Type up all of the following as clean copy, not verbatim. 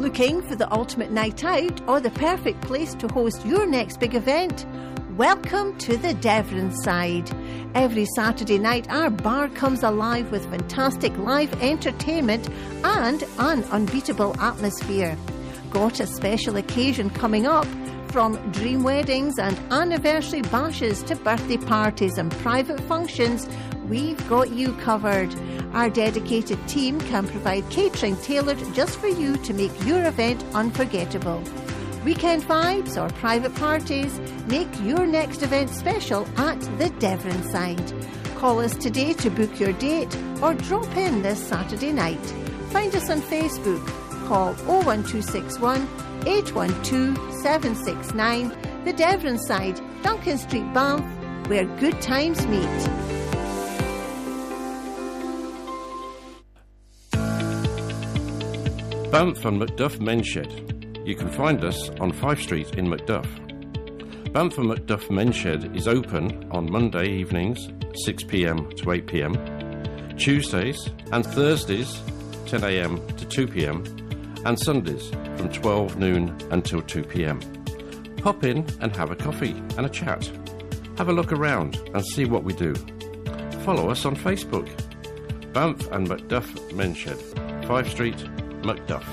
Looking for the ultimate night out or the perfect place to host your next big event? Welcome to the Devon Side. Every Saturday night, our bar comes alive with fantastic live entertainment and an unbeatable atmosphere. Got a special occasion coming up? From dream weddings and anniversary bashes to birthday parties and private functions, we've got you covered. Our dedicated team can provide catering tailored just for you to make your event unforgettable. Weekend vibes or private parties, make your next event special at the Devon Side. Call us today to book your date or drop in this Saturday night. Find us on Facebook. Call 01261 812 769. The Devon Side, Duncan Street, Banff, where good times meet. Banff and Macduff Men's Shed. You can find us on Fife Street in Macduff. Banff and Macduff Men's Shed is open on Monday evenings 6 p.m. to 8 p.m, Tuesdays and Thursdays 10 a.m. to 2 p.m, and Sundays from 12 noon until 2 p.m. Pop in and have a coffee and a chat. Have a look around and see what we do. Follow us on Facebook. Banff and Macduff Men's Shed, Fife Street, Macduff.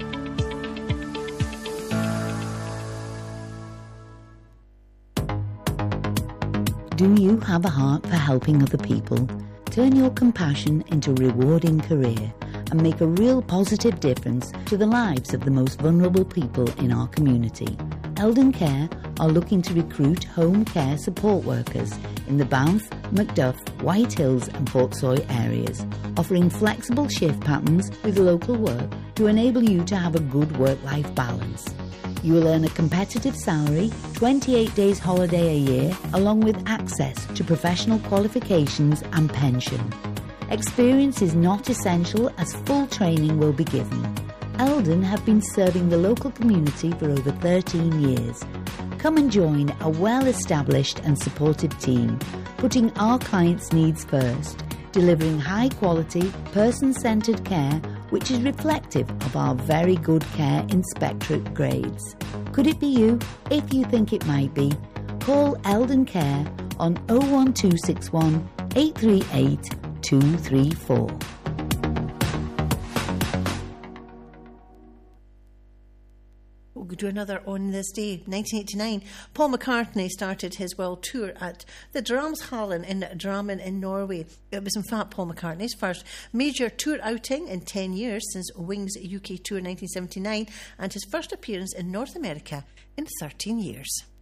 Do you have a heart for helping other people? Turn your compassion into a rewarding career and make a real positive difference to the lives of the most vulnerable people in our community. Eldon Care are looking to recruit home care support workers in the Banff, Macduff, White Hills and Portsoy areas, offering flexible shift patterns with local work to enable you to have a good work-life balance. You will earn a competitive salary, 28 days holiday a year, along with access to professional qualifications and pension. Experience is not essential as full training will be given. Eldon have been serving the local community for over 13 years. Come and join a well-established and supportive team, putting our clients' needs first, delivering high-quality, person-centred care which is reflective of our very good care inspectorate grades. Could it be you? If you think it might be, call Eldon Care on 01261 838 234. We'll do another on this day, 1989. Paul McCartney started his world tour at the Dramshallen in Drammen in Norway. It was in fact Paul McCartney's first major tour outing in 10 years since Wings UK Tour 1979 and his first appearance in North America in 13 years.